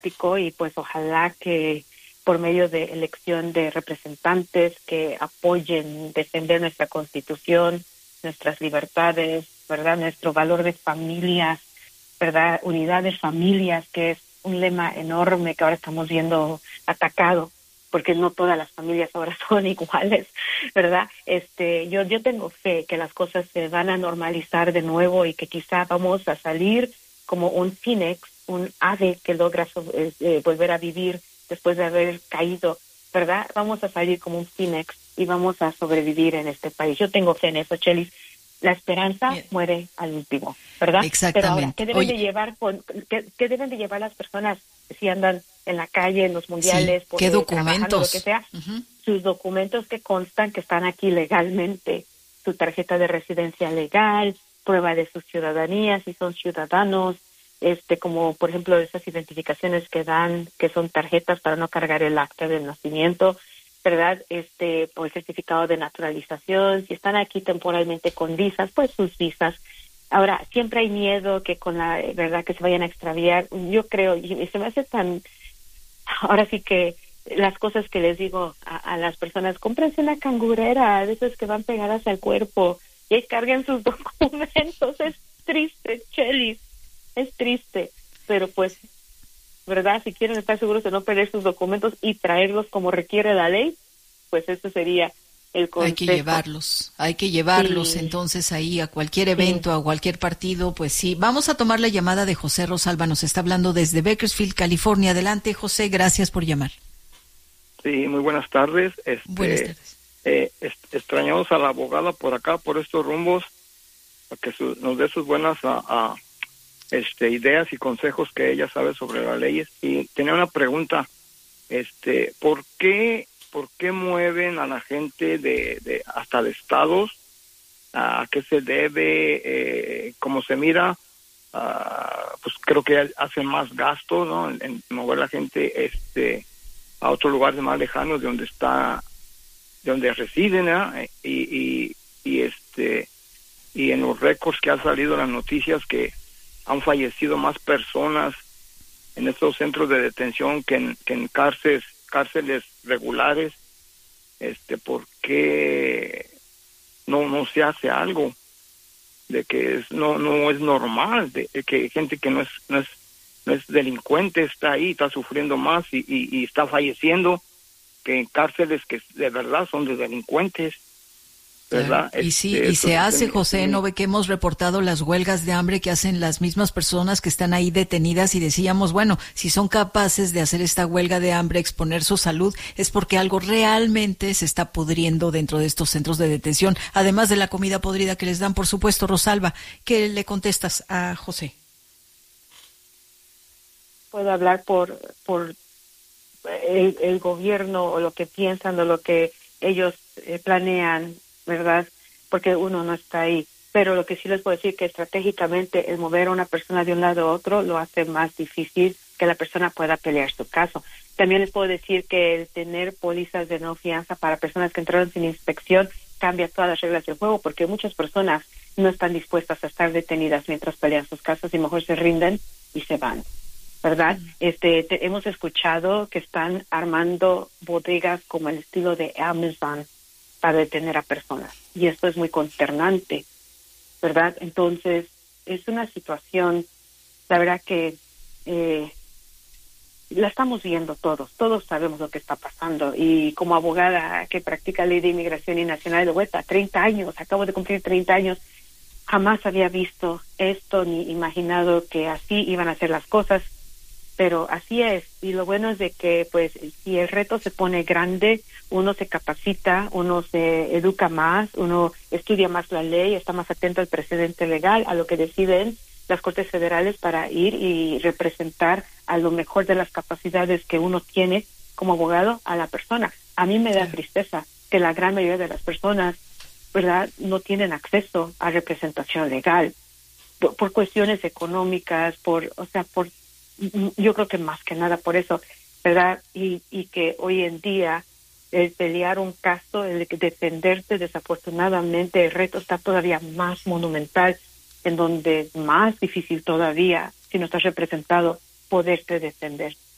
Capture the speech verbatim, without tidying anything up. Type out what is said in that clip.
práctico y pues ojalá que por medio de elección de representantes que apoyen defender nuestra Constitución, nuestras libertades, ¿verdad? Nuestro valor de familias, ¿verdad? Unidad de familias, que es un lema enorme que ahora estamos viendo atacado, porque no todas las familias ahora son iguales, ¿verdad? Este, yo, yo tengo fe que las cosas se van a normalizar de nuevo y que quizá vamos a salir como un fénix, un ave que logra sobre, eh, volver a vivir después de haber caído, ¿verdad? Vamos a salir como un fénix y vamos a sobrevivir en este país. Yo tengo fe en eso, Chelis. La esperanza Bien. muere al último, ¿verdad? Exactamente. Pero ahora, ¿qué deben Oye, de llevar con, qué, qué deben de llevar las personas si andan en la calle, en los mundiales, sí, por, ¿qué eh, documentos? Lo que sea? Uh-huh. Sus documentos que constan que están aquí legalmente, su tarjeta de residencia legal, prueba de su ciudadanía, si son ciudadanos, este, como por ejemplo esas identificaciones que dan, que son tarjetas para no cargar el acta de nacimiento, ¿verdad? Este, pues certificado de naturalización, si están aquí temporalmente con visas, pues sus visas. Ahora, siempre hay miedo que con la verdad que se vayan a extraviar. Yo creo, y se me hace tan, ahora sí que las cosas que les digo a, a las personas, cómprense una cangurera, de esas que van pegadas al cuerpo, y ahí carguen sus documentos. Es triste, Chelis, es triste, pero pues, ¿verdad? Si quieren estar seguros de no perder sus documentos y traerlos como requiere la ley, pues eso sería el consejo. Hay que llevarlos, hay que llevarlos sí. entonces ahí a cualquier evento, sí. a cualquier partido, pues sí. Vamos a tomar la llamada de José Rosalba, nos está hablando desde Bakersfield, California. Adelante, José, gracias por llamar. Sí, muy buenas tardes. Este, buenas tardes. Eh, est- extrañamos a la abogada por acá, por estos rumbos, para que su- nos dé sus buenas a, a, este, ideas y consejos que ella sabe sobre las leyes. Y tenía una pregunta, este, ¿por qué, por qué mueven a la gente de, de hasta de estados? ¿A qué se debe? Eh, como se mira, uh, pues creo que hacen más gasto, ¿no? En, en mover a la gente, este, a otros lugares más lejanos de donde está, de donde residen, ¿eh? y, y, y este, y en los récords que han salido en las noticias que han fallecido más personas en estos centros de detención que en, que en cárceles, cárceles regulares. Este, ¿por qué no, no se hace algo? De que es, no, no es normal, de, de que gente que no es, no es, no es delincuente está ahí, está sufriendo más y, y, y está falleciendo, que en cárceles que de verdad son de delincuentes, ¿verdad? Claro. Y sí, este, y se hace, es, José, ¿no ve que hemos reportado las huelgas de hambre que hacen las mismas personas que están ahí detenidas? Y decíamos, bueno, si son capaces de hacer esta huelga de hambre, exponer su salud, es porque algo realmente se está pudriendo dentro de estos centros de detención, además de la comida podrida que les dan, por supuesto. Rosalba, ¿qué le contestas a José? Puedo hablar por por el, el gobierno o lo que piensan o lo que ellos eh, planean, ¿verdad? Porque uno no está ahí. Pero lo que sí les puedo decir que estratégicamente el mover a una persona de un lado a otro lo hace más difícil que la persona pueda pelear su caso. También les puedo decir que el tener pólizas de no fianza para personas que entraron sin inspección cambia todas las reglas del juego, porque muchas personas no están dispuestas a estar detenidas mientras pelean sus casos y mejor se rinden y se van, ¿verdad? Mm. Este, te, hemos escuchado que están armando bodegas como el estilo de Amazon para detener a personas, y esto es muy consternante, ¿verdad? Entonces, es una situación, la verdad que eh, la estamos viendo todos, todos sabemos lo que está pasando, y como abogada que practica ley de inmigración y nacional de vuelta, treinta años, acabo de cumplir treinta años, jamás había visto esto ni imaginado que así iban a ser las cosas, pero así es. Y lo bueno es de que, pues, si el reto se pone grande, uno se capacita, uno se educa más, uno estudia más la ley, está más atento al precedente legal, a lo que deciden las Cortes Federales para ir y representar a lo mejor de las capacidades que uno tiene como abogado a la persona. A mí me da tristeza que la gran mayoría de las personas, ¿verdad?, no tienen acceso a representación legal por, por cuestiones económicas, por, o sea, por yo creo que más que nada por eso, ¿verdad? Y, y que hoy en día el pelear un caso, el defenderse, desafortunadamente el reto está todavía más monumental, en donde es más difícil todavía, si no estás representado, poderte defender.